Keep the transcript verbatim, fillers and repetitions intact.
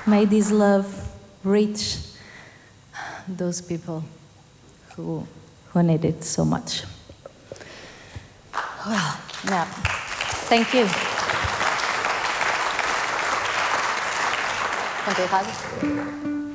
may this love reach those people who, who need it so much. Well, now, thank you. Thank you, Khadr.